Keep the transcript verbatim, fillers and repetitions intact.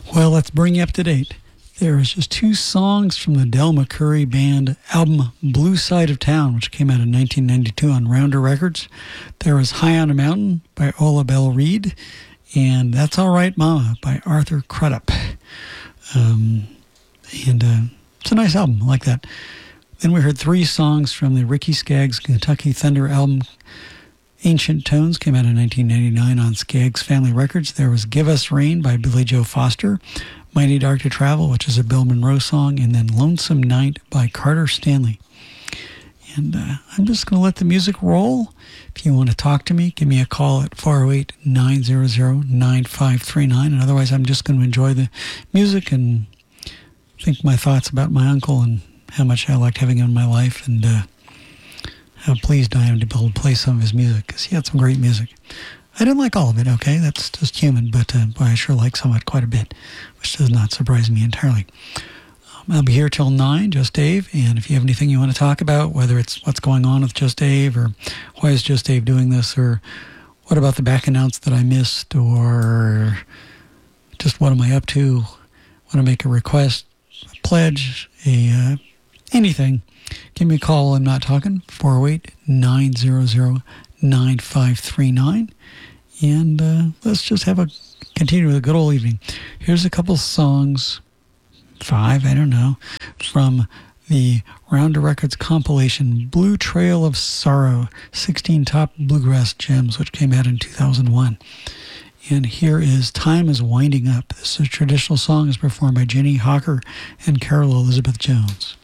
Well, let's bring you up to date. There is just two songs from the Del McCoury Band album Blue Side of Town, which came out in nineteen ninety-two on Rounder Records. There was High on a Mountain by Ola Belle Reed, and That's All Right Mama by Arthur Crudup. Um, and uh, it's a nice album, I like that. Then we heard three songs from the Ricky Skaggs Kentucky Thunder album. Ancient Tones came out in nineteen ninety-nine on Skaggs Family Records. There was Give Us Rain by Billy Joe Foster, Mighty Dark to Travel, which is a Bill Monroe song, and then Lonesome Night by Carter Stanley. And uh, I'm just going to let the music roll. If you want to talk to me, give me a call at four oh eight, nine hundred, nine five three nine. And otherwise, I'm just going to enjoy the music and think my thoughts about my uncle and how much I liked having him in my life, and uh, how pleased I am to be able to play some of his music, because he had some great music. I didn't like all of it, okay? That's just human, but uh, boy, I sure like some of it quite a bit, which does not surprise me entirely. Um, I'll be here till nine, Just Dave, and if you have anything you want to talk about, whether it's what's going on with Just Dave, or why is Just Dave doing this, or what about the back announce that I missed, or just what am I up to, want to make a request, a pledge, a uh, anything, give me a call. I'm not talking, four oh eight, nine hundred, nine five three nine. And uh, let's just have a continue with a good old evening. Here's a couple songs, five, I don't know, from the Rounder Records compilation, Blue Trail of Sorrow, sixteen Top Bluegrass Gems, which came out in two thousand one. And here is Time is Winding Up. This is a traditional song is performed by Jenny Hawker and Carol Elizabeth Jones.